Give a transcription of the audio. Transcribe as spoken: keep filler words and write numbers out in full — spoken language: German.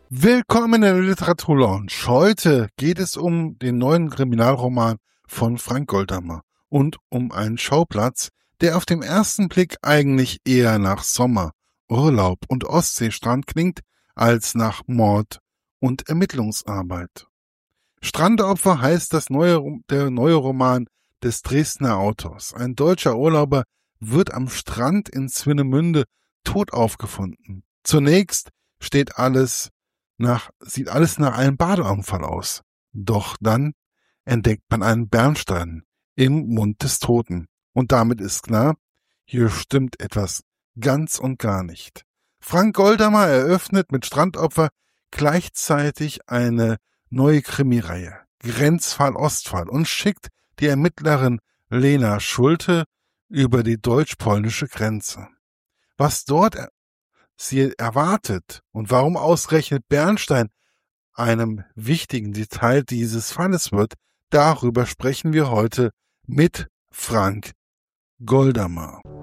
Willkommen in der Literaturlounge. Heute geht es um den neuen Kriminalroman von Frank Goldammer und um einen Schauplatz, der auf den ersten Blick eigentlich eher nach Sommer, Urlaub und Ostseestrand klingt, als nach Mord und Ermittlungsarbeit. Strandopfer heißt das neue, der neue Roman des Dresdner Autors. Ein deutscher Urlauber wird am Strand in Swinemünde tot aufgefunden. Zunächst steht alles nach, sieht alles nach einem Badeunfall aus. Doch dann entdeckt man einen Bernstein im Mund des Toten. Und damit ist klar, hier stimmt etwas ganz und gar nicht. Frank Goldammer eröffnet mit Strandopfer gleichzeitig eine neue Krimireihe, Grenzfall Ostfall, und schickt die Ermittlerin Lena Schulte über die deutsch-polnische Grenze. Was dort sie erwartet und warum ausgerechnet Bernstein einem wichtigen Detail dieses Falles wird, darüber sprechen wir heute mit Frank Goldammer.